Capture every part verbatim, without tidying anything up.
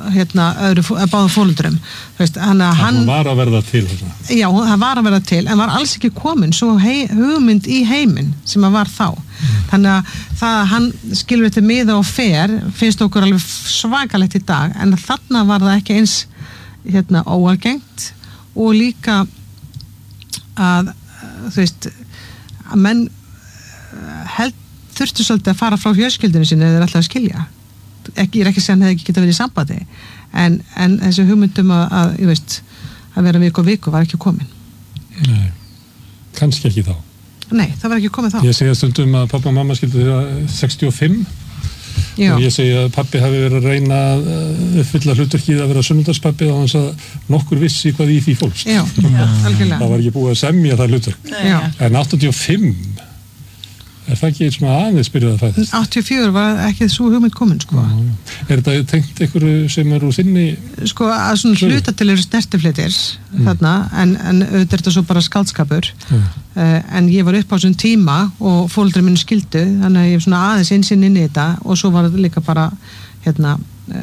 hérna, öðru, báðum fólundrum. Hann, hann var að verða til. Hérna. Já, það var að verða til, en var alls ekki komin svo hei, hugmynd í heiminn sem að var þá. Mm. Þannig að það að hann skilur þetta miða og fer, finnst okkur alveg svakalegt í dag, en þarna var það ekki eins hérna, óalgengt og líka að, þú veist, að menn held, þurftu svolítið að fara frá fjölskyldinu sinni eða þeir ætla að skilja. Ekki, ég er ekki að segja að það hefði ekki getað verið í sambandi, en, en þessi hugmyndum að, að, ég veist, að vera viku og viku var ekki komin. Nei, kannski ekki þá. Nei, það var ekki komið þá. Ég segja stundum að pappa og mamma skildu þeirra sextíu og fimm. Já. Og ég segja að pappi hafi verið að reyna að uppfylla hlutverkið að vera sunnudagspappi og hans að nokkur vissi hvað í því fólst. Já, já, algjörlega. Það var ekki búið að semja það hlutverk. Já. En áttatíu og fimm, er það ekki svona aðeins byrjað að fæðast? áttatíu og fjögur var ekki svo hugmynd komin, sko. Já, já. Er þetta tengt einhverju sem er úr þinni? Sko, að svona hluta til eru snertifletir mm. þarna, en, en auðvitað er þetta svo bara skáldskapur. Mm. Uh, en ég var upp á þessum tíma og foreldrar mínu skildu, þannig að ég svona aðeins einsinn inn í þetta og svo var þetta líka bara hérna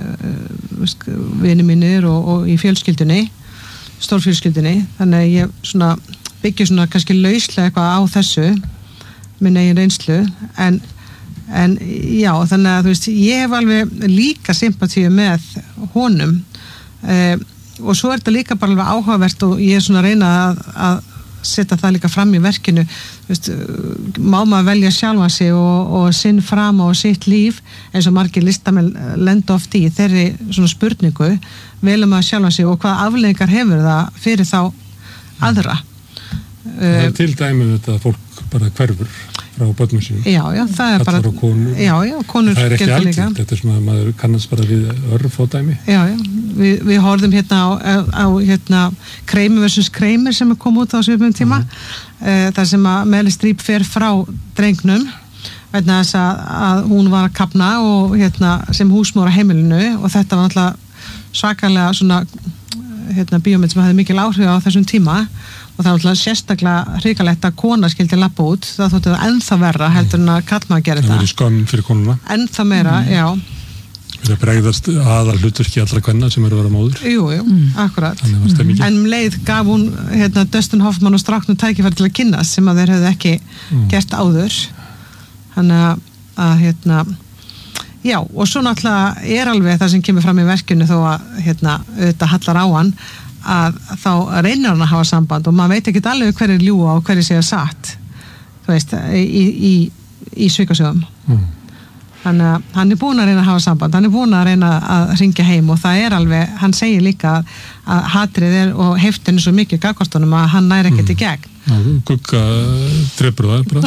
uh, vini mínir og, og í fjölskyldunni, stórfjölskyldunni, þannig að ég svona byggja svona kannski lauslega eitthvað á þessu minn eigin reynslu, en, en já, þannig að þú veist, ég hef alveg líka sympatíu með honum uh, og svo er þetta líka bara alveg áhugavert og ég er svona að reyna að, að setja það líka fram í verkinu, þú veist, má maður velja sjálfa sig og, og sinn fram á sitt líf eins og margir listamenn lenda oft í þeirri svona spurningu, velja maður sjálfa sig og hvaða afleiðingar hefur það fyrir þá aðra. Það er til dæmi þetta að fólk bara hverfur frá börnum sínum. Já, já, það er bara konur. Já, já, konur það er ekki algengt, þetta er svona að maður kannast bara við örf á dæmi. Já, já, við, við horfðum hérna á, á hérna Kramer versus Kramer sem er komið út á svipum tíma mm. þar sem að Meryl Streep fer frá drengnum vegna þess að, að hún var að kafna og hérna sem húsmór á heimilinu og þetta var náttúrulega svakalega svona hérna bíómynd sem hafði mikil áhrif á þessum tíma og það var alltaf sérstaklega hrikalegt að kona skildi lappa út, það þótti það ennþá verra heldur en að kallmaður að gera þetta. Það verið skömm fyrir konuna. Ennþá meira, mm. já. Það bregðast aðal hlutverki allra kvenna sem eru að vera móður. Jú, jú, mm. akkurat. Mm. En um leið gaf hún hérna, Dustin Hoffman og stráknum tækifæri til að kynnast sem að þeir hefðu ekki mm. gert áður. Þannig að, að hérna, já, og svo náttúrulega er alveg það sem kemur fram í verkinu þó að hérna, auðvitað hallar á hann að þá reynir hann að hafa samband og maður veit ekki alveg hverju ljúga og hverju segja satt þú veist, í, í, í svikasögum mm. þannig að hann er búin að reyna að hafa samband hann er búin að reyna að ringja heim og það er alveg, hann segir líka að hatrið er og heftinu svo mikið gagvartunum að hann næri ekkert mm. í gegn Já, Gugga drefur það bara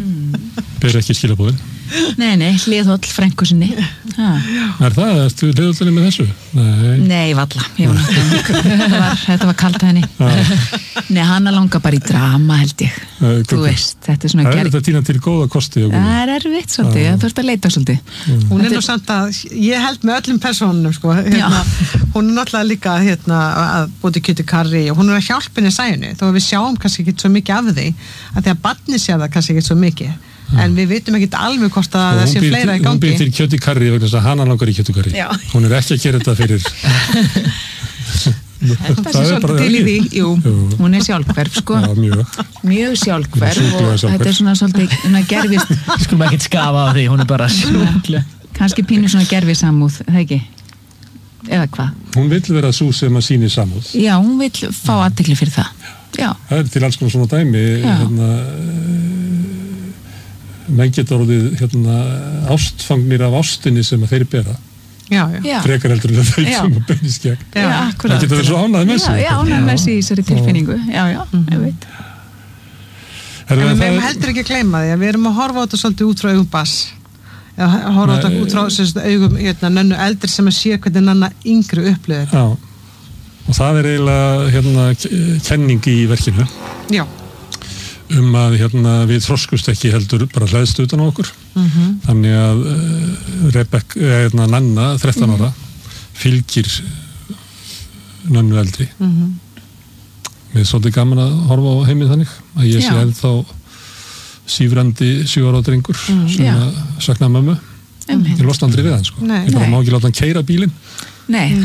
ber ekki skilabóðin Nei, nei, hliðhóll frænku sinni Er það, ertu hliðhóllinni með þessu? Nei, nei valla þetta var, þetta var kalt að henni Nei, hann langa bara í drama held ég uh, Þú veist, þetta er svona Það er þetta tína til góða kosti Það er erfitt svolítið, það þurft að leita svolítið mm. Hún er nú samt að, ég held með öllum persónunum sko, hérna, hún er náttúrulega líka hérna, að búti kjöti karri og hún er að hjálpinni sæjunni, þó að við sjáum kannski ekki svo mikið af því, að því að barni sé það kannski ekki svo mikið en við vitum ekki alveg hvort að það sé fleira í gangi hún býr til kjöti karri vegna þess að hana langar í kjöti karri hún er ekki að gera þetta fyrir það sé svolítið til í því jú, hún er sjálfhverf sko Já, mjög. mjög sjálfhverf og þetta er svona svolítið gerfist skulum ekki skafa á því, hún er bara sjálfhverf kannski pínu svona gerfið samúð, það ekki eða hvað hún vill vera svo sem að síni samúð já, hún vill fá athygli fyrir það já. Það er til alls konar svona dæmi hérna menn getur orðið hérna, ástfangnir af ástinni sem að þeir bera já, já. frekar heldur en þau sem að beinist gegn það getur verið svo ánægð með sig já, ánægð með sig í þessari tilfinningu já, já, mm-hmm. ég veit en við meðum heldur ekki að gleyma því að við erum að horfa á þetta svolítið út frá augum bass eða horfa á þetta út frá sérst, augum hérna, nönnu eldri sem að sé hvernig nanna yngri upplöður já, og það er eiginlega hérna, kenning í verkinu já um að hérna, við þroskust ekki heldur bara hlæðst utan á okkur mm-hmm. þannig að uh, Rebekk, hérna, Nanna, þrettán ára fylgir nönnu eldri mm-hmm. mér er svolítið gaman að horfa á heimið þannig að ég sé ennþá sífrandi sjö ára drengur mm, sem að sakna mömmu mm-hmm. ég lost aldrei við hann sko. Nei, ég bara nei. Má ekki láta hann keyra bílinn Nei,